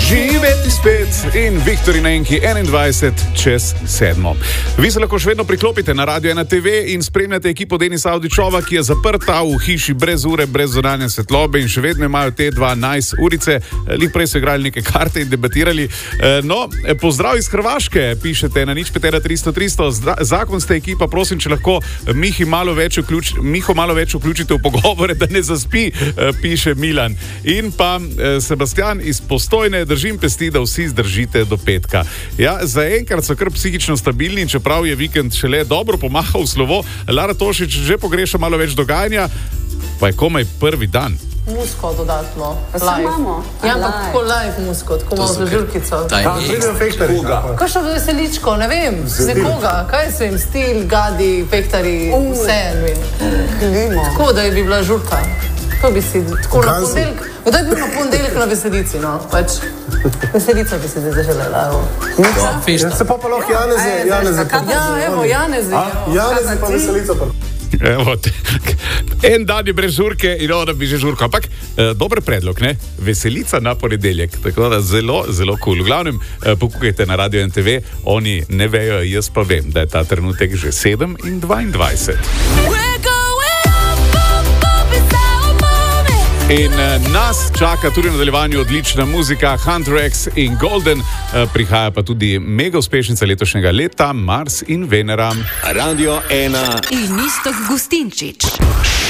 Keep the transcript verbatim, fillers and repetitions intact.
Živeti spet in Viktor in Enki enaindvajset čez sedmo. Vi se lahko še vedno priklopite na Radio ena te ve in spremljate ekipo Denisa Avdićova, ki je zaprta v hiši brez ure, brez zunanje svetlobe in še vedno imajo te dvanajst urice. Lih prej so igrali neke karte in debatirali. No, pozdrav iz Hrvaške, pišete na nič pet ena tristo tristo. Zakon ste ekipa, prosim, če lahko Mihi malo več vključ, Miho malo več vključite v pogovore, da ne zaspi, piše Milan. In pa Sebastian iz Postojne, držim pesti, da vsi zdržite do petka. Ja, zaenkrat so kar psihično stabilni in čeprav je vikend šele dobro pomahal v slovo, Lara Tošič že pogreša malo več dogajanja, pa je komaj prvi dan. Musko dodatno, live. Imamo. Ja, ampak tako live musko, tako malo z žurkico. Tam pridejo fehtari. Kakšno veseličko, ne vem, z nekoga, kaj se jim stil, gadi, fehtari, vse, ne vem. Tako, da bi bila žurka. To bi si, tako na ponedeljk, kdaj bi na ponedeljk na veselici, no, pač. Veselica bi si zdaj zaželela, evo. Ja, se pa pa lahko Janeze, Janeze. Ja, evo, Janeze. Janeze pa veselica pa. Evo, en dan je brez žurke in ona bi že žurko. Ampak eh, dober predlog, ne? Veselica na ponedeljek. Tako da zelo, zelo kul. Cool. V glavnem, eh, pokukajte na Radio ena te ve, oni ne vejo, jaz pa vem, da je ta trenutek že sedem in dvaindvajset. In uh, nas čaka tudi v nadaljevanju odlična muzika, Hunter X in Golden, uh, prihaja pa tudi mega uspešnica letošnjega leta, Mars in Venera. Radio ena in Iztok Gustinčič.